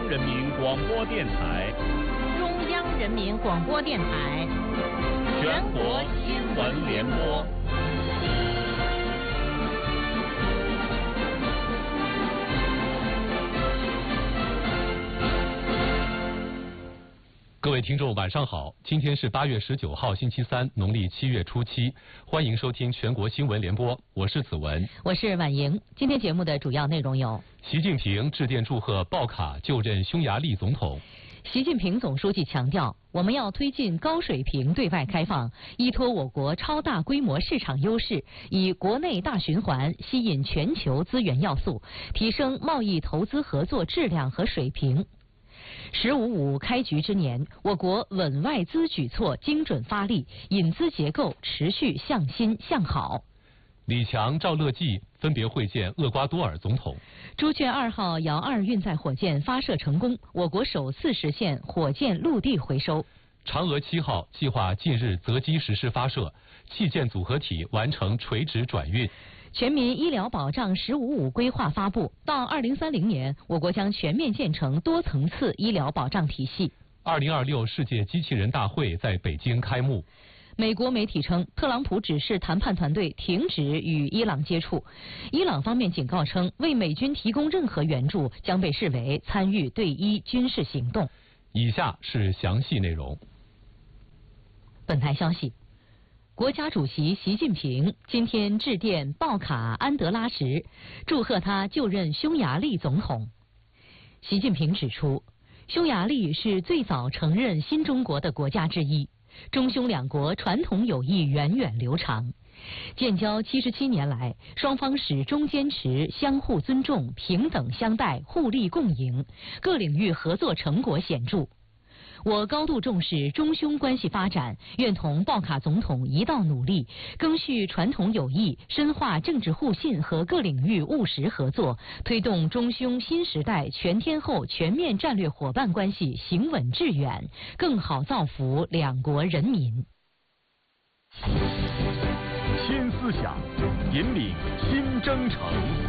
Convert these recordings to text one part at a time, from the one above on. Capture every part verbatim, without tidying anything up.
央人民广播电台， 中央人民广播电台， 全国新闻联播。 各位听众晚上好，今天是八月十九号星期三，农历七月初七，欢迎收听全国新闻联播，我是子文， 我是婉莹。今天节目的主要内容有： 习近平致电祝贺鲍卡就任匈牙利总统。 习近平总书记强调，我们要推进高水平对外开放，依托我国超大规模市场优势，以国内大循环吸引全球资源要素，提升贸易投资合作质量和水平。十五五开局之年，我国稳外资举措精准发力，引资结构持续向新向好。 李强、赵乐际分别会见厄瓜多尔总统。 朱雀二号遥二运载火箭发射成功，我国首次实现火箭陆地回收。 嫦娥七号计划近日择机实施发射，器件组合体完成垂直转运。 全民医疗保障“十五五”规划发布，到二零三零年，我国将全面建成多层次医疗保障体系。 二零二六世界机器人大会在北京开幕。 美国媒体称，特朗普指示谈判团队停止与伊朗接触。伊朗方面警告称，为美军提供任何援助将被视为参与对伊军事行动。 以下是详细内容。 本台消息。国家主席习近平今天致电鲍卡安德拉什，祝贺他就任匈牙利总统。习近平指出，匈牙利是最早承认新中国的国家之一，中匈两国传统友谊源远流长。建交七十七年来，双方始终坚持相互尊重、平等相待、互利共赢，各领域合作成果显著。我高度重视中匈关系发展，愿同鲍卡总统一道努力，赓续传统友谊，深化政治互信和各领域务实合作，推动中匈新时代全天候全面战略伙伴关系行稳致远，更好造福两国人民。 新思想，引领新征程。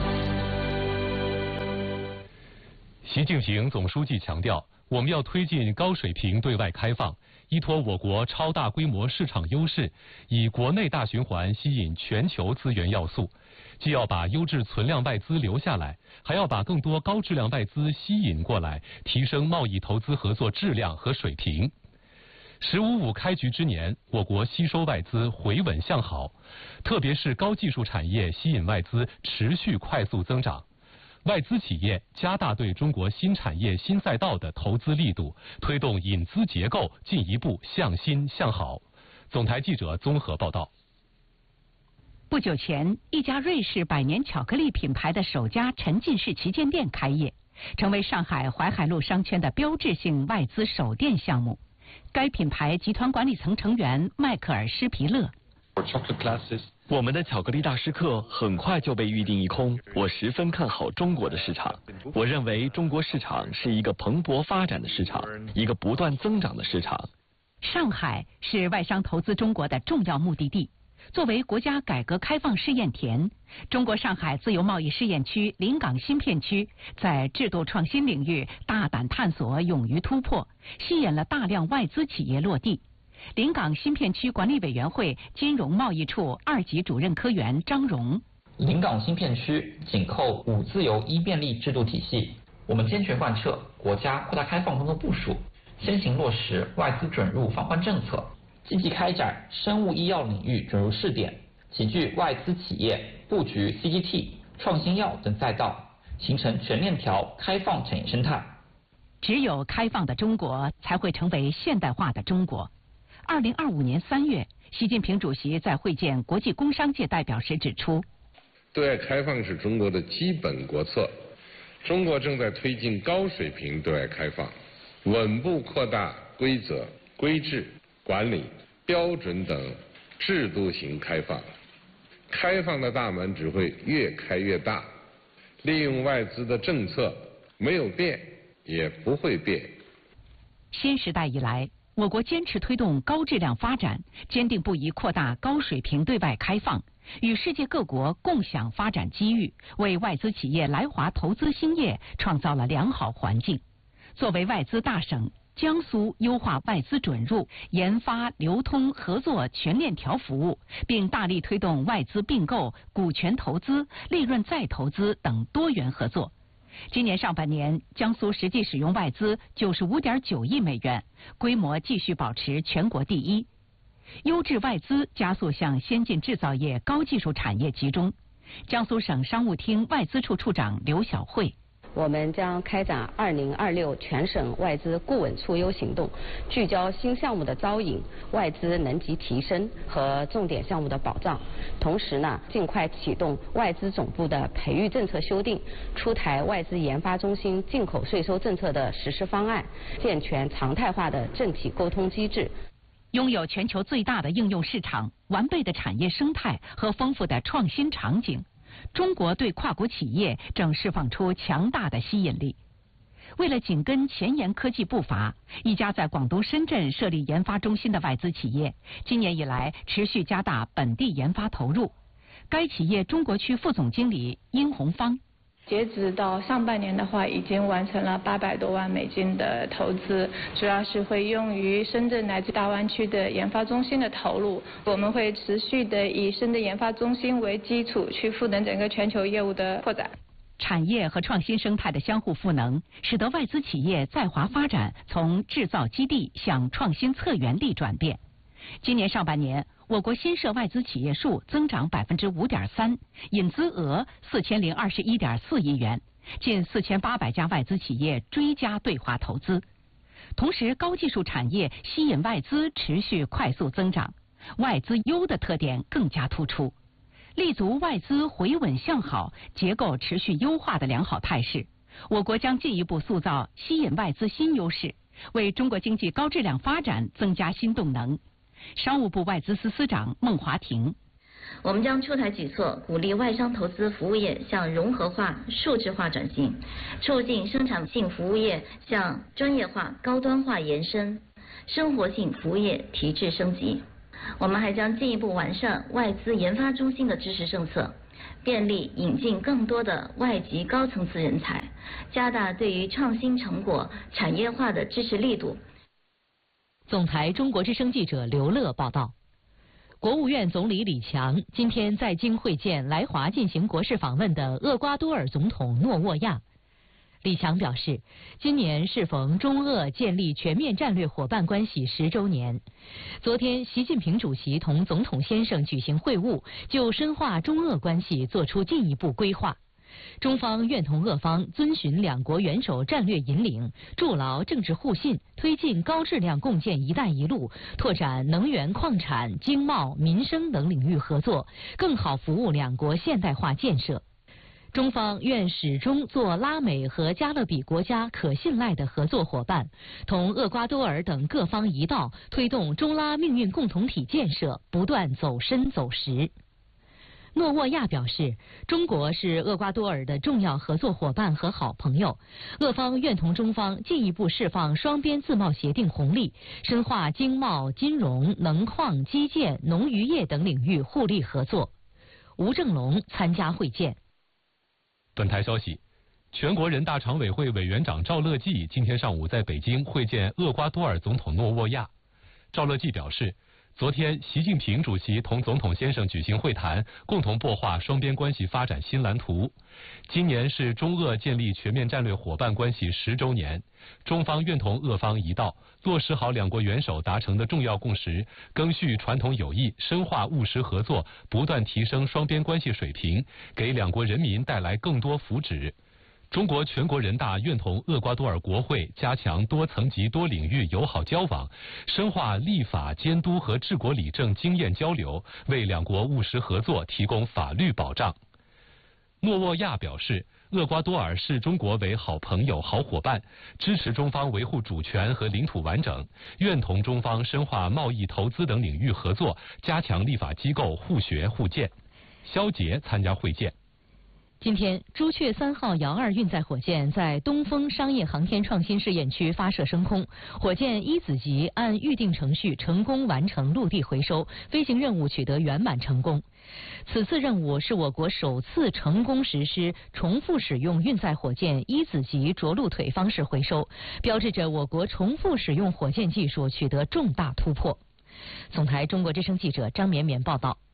习近平总书记强调，我们要推进高水平对外开放，依托我国超大规模市场优势，以国内大循环吸引全球资源要素，既要把优质存量外资留下来，还要把更多高质量外资吸引过来，提升贸易投资合作质量和水平。十五五开局之年，我国吸收外资回稳向好，特别是高技术产业吸引外资持续快速增长。外资企业加大对中国新产业新赛道的投资力度，推动引资结构进一步向新向好。总台记者综合报道。 不久前，一家瑞士百年巧克力品牌的首家沉浸式旗舰店开业，成为上海淮海路商圈的标志性外资首店项目。该品牌集团管理层成员迈克尔·施皮勒。 我们的巧克力大师课很快就被预定一空，我十分看好中国的市场。我认为中国市场是一个蓬勃发展的市场，一个不断增长的市场。 上海是外商投资中国的重要目的地。作为国家改革开放试验田，中国上海自由贸易试验区临港新片区在制度创新领域大胆探索，勇于突破，吸引了大量外资企业落地。临港新片区管理委员会金融贸易处二级主任科员张荣。 临港新片区紧扣五自由一便利制度体系，我们坚决贯彻国家扩大开放工作部署，先行落实外资准入放宽政策，积极开展生物医药领域准入试点，齐聚外资企业布局 C G T、创新药等赛道，形成全链条开放产业生态。 只有开放的中国，才会成为现代化的中国。二零二五年三月，习近平主席在会见国际工商界代表时指出， 对外开放是中国的基本国策，中国正在推进高水平对外开放，稳步扩大规则、规制、管理、标准等制度型开放，开放的大门只会越开越大，利用外资的政策没有变，也不会变。 新时代以来，我国坚持推动高质量发展，坚定不移扩大高水平对外开放，与世界各国共享发展机遇，为外资企业来华投资兴业创造了良好环境。 作为外资大省，江苏优化外资准入、研发、流通、合作全链条服务，并大力推动外资并购、股权投资、利润再投资等多元合作。今年上半年，江苏实际使用外资九十五点九亿美元，规模继续保持全国第一。优质外资加速向先进制造业、高技术产业集中。江苏省商务厅外资处处长刘晓慧。 我们将开展二零二六全省外资顾问促优行动，聚焦新项目的招引、外资能级提升和重点项目的保障。同时呢，尽快启动外资总部的培育政策修订，出台外资研发中心进口税收政策的实施方案，健全常态化的政企沟通机制。 拥有全球最大的应用市场、完备的产业生态和丰富的创新场景，中国对跨国企业正释放出强大的吸引力。为了紧跟前沿科技步伐，一家在广东深圳设立研发中心的外资企业，今年以来持续加大本地研发投入。该企业中国区副总经理殷红芳。 截止到上半年的话，已经完成了八百多万美金的投资，主要是会用于深圳乃至大湾区的研发中心的投入。我们会持续的以深圳研发中心为基础，去赋能整个全球业务的扩展。 产业和创新生态的相互赋能，使得外资企业在华发展从制造基地向创新策源地转变。今年上半年，我国新设外资企业数增长百分之五点三，引资额四千零二十一点四亿元，近四千八百家外资企业追加对华投资。同时，高技术产业吸引外资持续快速增长，外资优的特点更加突出，立足外资回稳向好、结构持续优化的良好态势。我国将进一步塑造吸引外资新优势，为中国经济高质量发展增加新动能。商务部外资司司长孟华庭， 我们将出台举措，鼓励外商投资服务业向融合化、数字化转型，促进生产性服务业向专业化、高端化延伸，生活性服务业提质升级。我们还将进一步完善外资研发中心的支持政策，便利引进更多的外籍高层次人才，加大对于创新成果产业化的支持力度。 总台中国之声记者刘乐报道，国务院总理李强今天在京会见来华进行国事访问的厄瓜多尔总统诺沃亚。李强表示，今年适逢中俄建立全面战略伙伴关系十周年。昨天，习近平主席同总统先生举行会晤，就深化中俄关系作出进一步规划。中方愿同俄方遵循两国元首战略引领，筑牢政治互信，推进高质量共建“一带一路”，拓展能源、矿产、经贸、民生等领域合作，更好服务两国现代化建设。中方愿始终做拉美和加勒比国家可信赖的合作伙伴，同厄瓜多尔等各方一道，推动中拉命运共同体建设不断走深走实。诺沃亚表示，中国是厄瓜多尔的重要合作伙伴和好朋友，俄方愿同中方进一步释放双边自贸协定红利，深化经贸、金融、能矿、基建、农渔业等领域互利合作。吴正龙参加会见。 本台消息，全国人大常委会委员长赵乐际今天上午在北京会见厄瓜多尔总统诺沃亚。赵乐际表示，昨天，习近平主席同总统先生举行会谈，共同擘画双边关系发展新蓝图。今年是中俄建立全面战略伙伴关系十周年，中方愿同俄方一道，落实好两国元首达成的重要共识，赓续传统友谊，深化务实合作，不断提升双边关系水平，给两国人民带来更多福祉。中国全国人大愿同厄瓜多尔国会加强多层级多领域友好交往，深化立法监督和治国理政经验交流，为两国务实合作提供法律保障。诺沃亚表示，厄瓜多尔视中国为好朋友、好伙伴，支持中方维护主权和领土完整，愿同中方深化贸易、投资等领域合作，加强立法机构互学互鉴。肖杰参加会见。 今天，朱雀三号遥二运载火箭在东风商业航天创新试验区发射升空，火箭一子级按预定程序成功完成陆地回收，飞行任务取得圆满成功。此次任务是我国首次成功实施重复使用运载火箭一子级着陆腿方式回收，标志着我国重复使用火箭技术取得重大突破。总台中国之声记者张绵绵报道。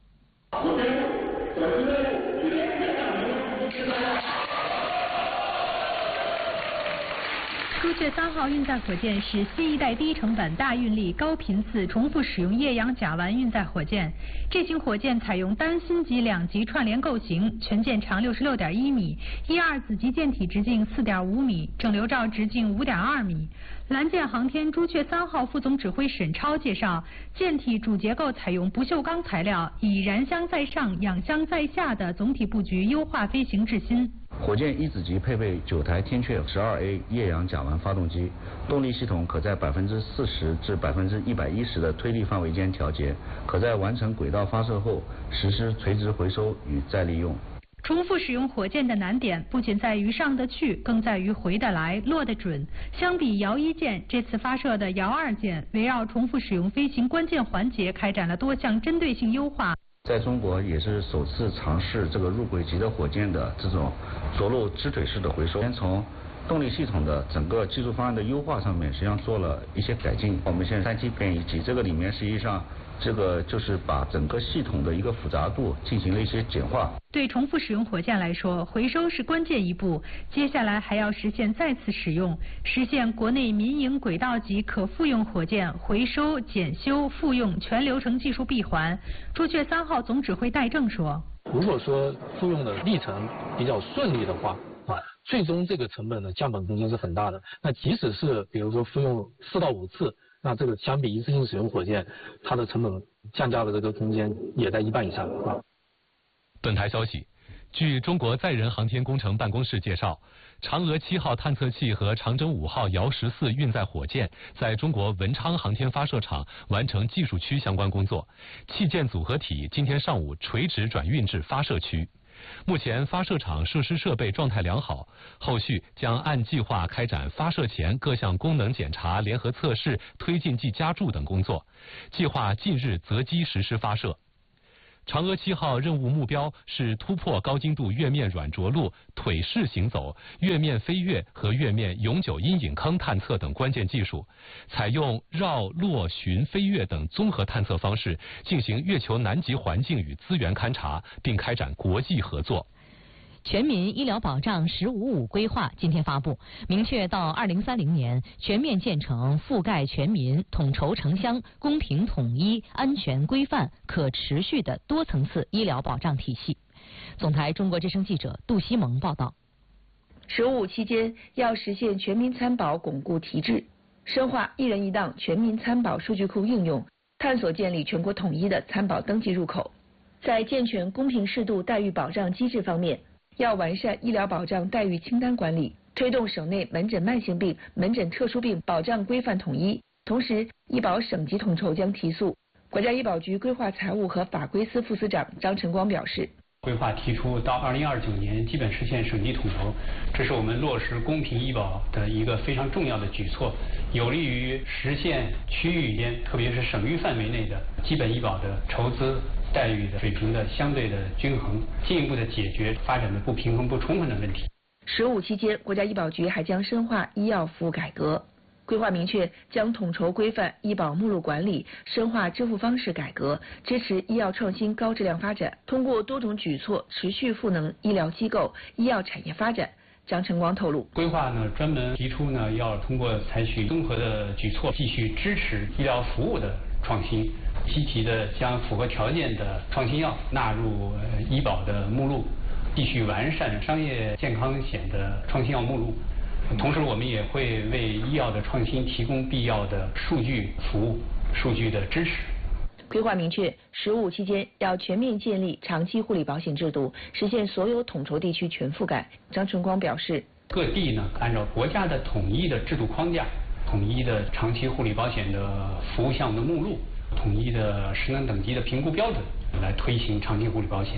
朱雀三号运载火箭是新一代低成本、大运力、高频次重复使用液氧甲烷运载火箭。这型火箭采用单芯级两级串联构型，全舰长六十六点一米，一二子级舰体直径四点五米，整流罩直径五点二米。蓝箭航天朱雀三号副总指挥沈超介绍，舰体主结构采用不锈钢材料，以燃箱在上、氧箱在下的总体布局优化飞行至新。 火箭一子级配备九台天阙十二 A 液氧甲烷发动机，动力系统可在百分之四十至百分之一百一十的推力范围间调节，可在完成轨道发射后实施垂直回收与再利用。 重复使用火箭的难点不仅在于上得去，更在于回得来、落得准。相比遥一箭，这次发射的遥二箭围绕重复使用飞行关键环节开展了多项针对性优化。 在中国也是首次尝试这个入轨级的火箭的这种着陆支腿式的回收。先从动力系统的整个技术方案的优化上面，实际上做了一些改进。我们现在三级编译机这个里面，实际上这个就是把整个系统的一个复杂度进行了一些简化。 对重复使用火箭来说，回收是关键一步，接下来还要实现再次使用，实现国内民营轨道级可复用火箭回收、检修、复用全流程技术闭环。朱雀三号总指挥戴正说：“ 如果说复用的历程比较顺利的话，啊，最终这个成本的降本空间是很大的。那即使是比如说复用四到五次。”那这个相比一次性使用火箭，它的成本降价的这个空间也在一半以上啊。 本台消息，据中国载人航天工程办公室介绍，嫦娥七号探测器和长征五号遥十四运载火箭在中国文昌航天发射场完成技术区相关工作，器件组合体今天上午垂直转运至发射区。目前发射场设施设备状态良好，后续将按计划开展发射前各项功能检查、联合测试、推进剂加注等工作，计划近日择机实施发射。嫦娥七号任务目标是突破高精度月面软着陆、腿式行走、月面飞跃和月面永久阴影坑探测等关键技术，采用绕、落、巡、飞跃等综合探测方式进行月球南极环境与资源勘察，并开展国际合作。 全民医疗保障“十五五”规划今天发布，明确到二零三零年全面建成覆盖全民、统筹城乡、公平统一、安全规范、可持续的多层次医疗保障体系。总台中国之声记者杜西蒙报道。 十五五期间要实现全民参保巩固提质，深化一人一档全民参保数据库应用，探索建立全国统一的参保登记入口。在健全公平适度待遇保障机制方面，要完善医疗保障待遇清单管理，推动省内门诊慢性病、门诊特殊病保障规范统一。同时，医保省级统筹将提速。国家医保局规划财务和法规司副司长张晨光表示， 规划提出到二零二九年基本实现省级统筹，这是我们落实公平医保的一个非常重要的举措，有利于实现区域间，特别是省域范围内的基本医保的筹资待遇的水平的相对的均衡，进一步的解决发展的不平衡不充分的问题。 十五期间，国家医保局还将深化医药服务改革。规划明确，将统筹规范医保目录管理，深化支付方式改革，支持医药创新高质量发展，通过多种举措持续赋能医疗机构、医药产业发展。张晨光透露， 规划呢专门提出呢，要通过采取综合的举措，继续支持医疗服务的创新，积极的将符合条件的创新药纳入医保的目录，继续完善商业健康险的创新药目录。同时，我们也会为医药的创新提供必要的数据服务、数据的支持。 规划明确，十五期间要全面建立长期护理保险制度，实现所有统筹地区全覆盖。张晨光表示， 各地呢按照国家的统一的制度框架、统一的长期护理保险的服务项目的目录、统一的职能等级的评估标准来推行长期护理保险。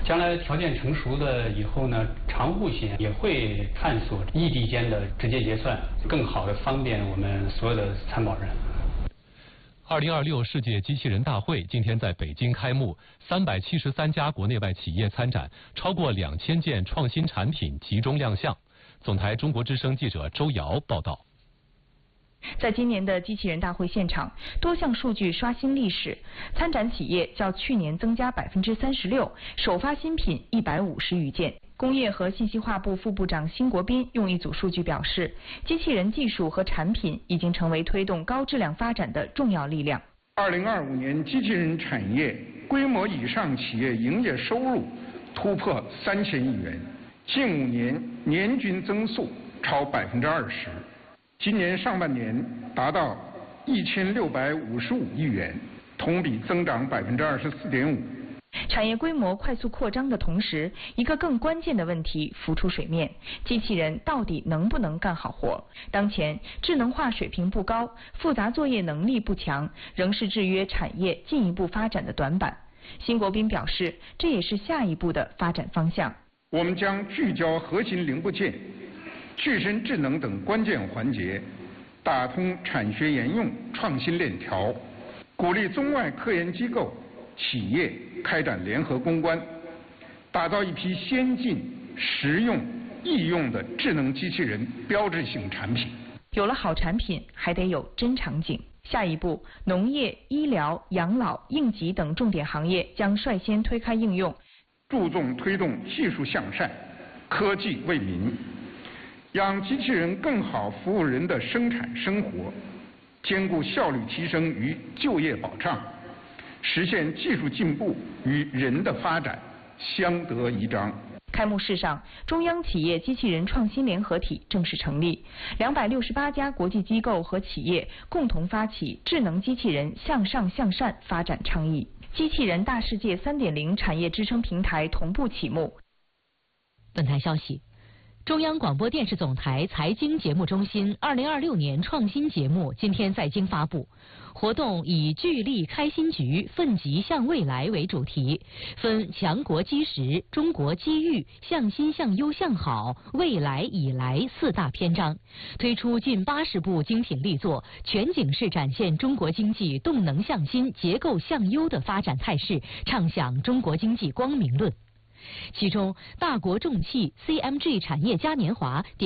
将来条件成熟了以后呢，常务险也会探索异地间的直接结算，更好的方便我们所有的参保人。 二零二六世界机器人大会今天在北京开幕，三百七十三家国内外企业参展，超过两千件创新产品集中亮相。总台中国之声记者周瑶报道。 在今年的机器人大会现场，多项数据刷新历史，参展企业较去年增加百分之三十六，首发新品一百五十余件。工业和信息化部副部长辛国斌用一组数据表示，机器人技术和产品已经成为推动高质量发展的重要力量。 二零二五年，机器人产业规模以上企业营业收入突破三千亿元，近五年年均增速超百分之二十。今年上半年达到一千六百五十五亿元，同比增长百分之二十四点五。 产业规模快速扩张的同时，一个更关键的问题浮出水面：机器人到底能不能干好活？当前智能化水平不高，复杂作业能力不强，仍是制约产业进一步发展的短板。辛国斌表示，这也是下一步的发展方向。 我们将聚焦核心零部件、具身智能等关键环节，打通产学研用创新链条，鼓励中外科研机构、企业开展联合攻关，打造一批先进、实用、易用的智能机器人标志性产品。 有了好产品，还得有真场景。下一步，农业、医疗、养老、应急等重点行业将率先推开应用， 注重推动技术向善、科技为民，让机器人更好服务人的生产生活，兼顾效率提升与就业保障，实现技术进步与人的发展相得益彰。 开幕式上，中央企业机器人创新联合体正式成立，两百六十八家国际机构和企业共同发起智能机器人向上向善发展倡议。机器人大世界 三点零 产业支撑平台同步启幕。 本台消息，中央广播电视总台财经节目中心二零二六年创新节目今天在京发布。活动以聚力开新局，奋楫向未来为主题，分强国基石、中国机遇、向新向优向好、未来以来四大篇章，推出近八十部精品力作，全景式展现中国经济动能向新、结构向优的发展态势，畅想中国经济光明论。其中，大国重器 C M G 产业嘉年华